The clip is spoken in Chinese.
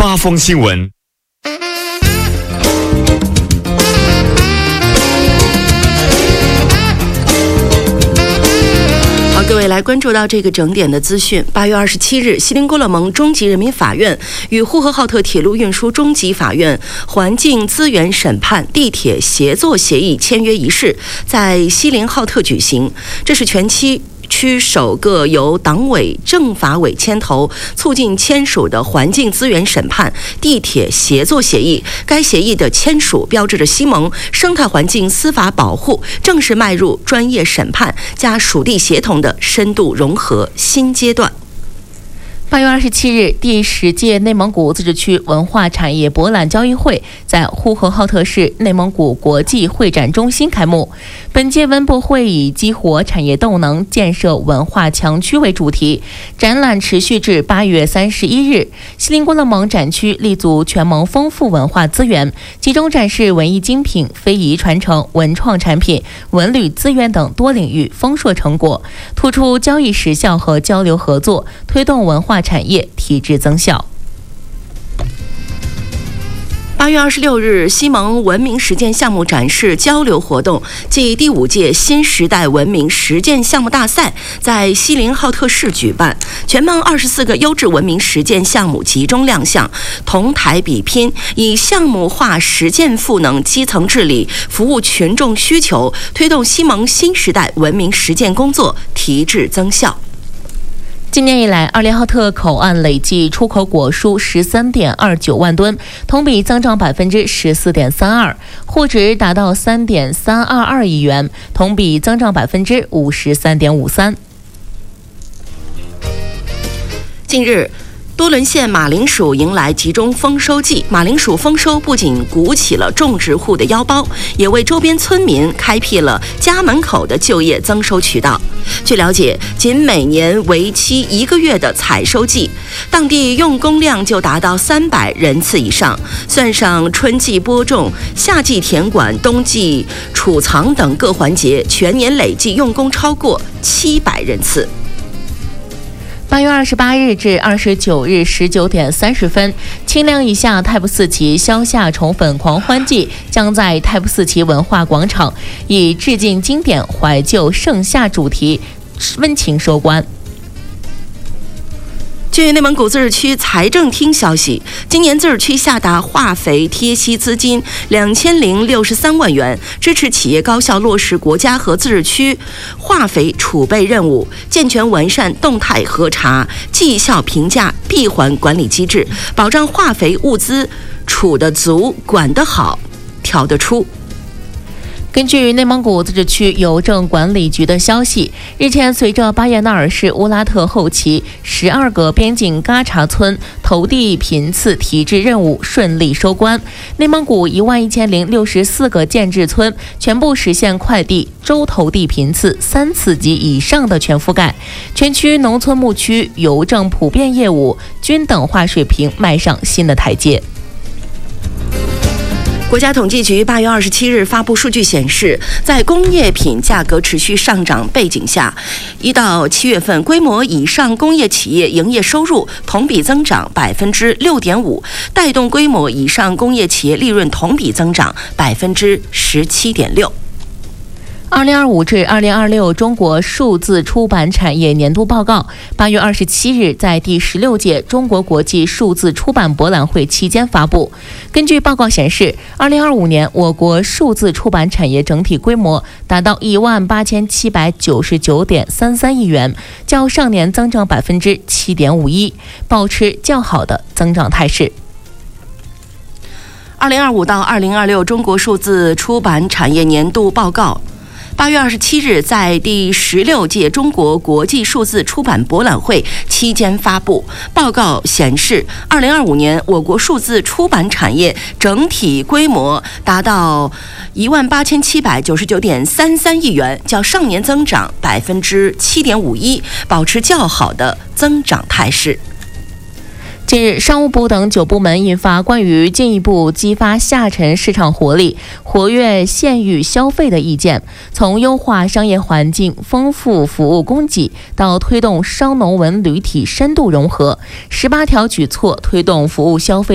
八方新闻。 各位来关注到这个整点的资讯。8月27日，锡林郭勒盟中级人民法院与呼和浩特铁路运输中级法院环境资源审判地铁协作协议签约仪式在锡林浩特举行，这是全区首个由党委政法委牵头促进签署的环境资源审判地铁协作协议。该协议的签署标志着西盟生态环境司法保护正式迈入专业审判加属地协同的深度融合新阶段。 8月27日，第10届内蒙古自治区文化产业博览交易会在呼和浩特市内蒙古国际会展中心开幕。本届文博会以激活产业动能、建设文化强区为主题，展览持续至8月31日。锡林郭勒盟展区立足全盟丰富文化资源，集中展示文艺精品、非遗传承、文创产品、文旅资源等多领域丰硕成果，突出交易实效和交流合作，推动文化产业提质增效。 8月26日，西盟文明实践项目展示交流活动暨第5届新时代文明实践项目大赛在锡林浩特市举办，全盟24个优质文明实践项目集中亮相，同台比拼，以项目化实践赋能基层治理，服务群众需求，推动西盟新时代文明实践工作提质增效。 今年以来，二连浩特口岸累计出口果蔬13.29万吨，同比增长14.32%，货值达到3.322亿元，同比增长53.53%。 近日，多伦县马铃薯迎来集中丰收季，马铃薯丰收不仅鼓起了种植户的腰包，也为周边村民开辟了家门口的就业增收渠道。据了解，仅每年为期1个月的采收季，当地用工量就达到300人次以上，算上春季播种、夏季田管、冬季储藏等各环节，全年累计用工超过700人次。 8月28日至29日19点30分，轻量以下 Type 4级消夏宠粉狂欢季将在 Type 4级文化广场以致敬经典、怀旧盛夏主题温情收官。 据内蒙古自治区财政厅消息，今年自治区下达化肥贴息资金2063万元，支持企业高效落实国家和自治区化肥储备任务，健全完善动态核查、绩效评价闭环管理机制，保障化肥物资储得足、管得好、调得出。 根据内蒙古自治区邮政管理局的消息，日前随着巴彦淖尔市乌拉特后旗12个边境嘎查村投递频次提质任务顺利收官，内蒙古11064个建制村全部实现快递周投递频次3次及以上的全覆盖，全区农村牧区邮政普遍业务均等化水平迈上新的台阶。 国家统计局8月27日发布数据显示，在工业品价格持续上涨背景下，1到7月份规模以上工业企业营业收入同比增长6.5%，带动规模以上工业企业利润同比增长17.6%。 2025至2026中国数字出版产业年度报告8月27日在第16届中国国际数字出版博览会期间发布。根据报告显示，2025年我国数字出版产业整体规模达到18799.33亿元，较上年增长7.51%，保持较好的增长态势。 2025到2026中国数字出版产业年度报告8月27日在第16届中国国际数字出版博览会期间发布。报告显示，2025年我国数字出版产业整体规模达到18799.33亿元，较上年增长7.51%，保持较好的增长态势。 近日，商务部等9部门印发关于进一步激发下沉市场活力、活跃县域消费的意见，从优化商业环境、丰富服务供给到推动商农文旅体深度融合，18条举措推动服务消费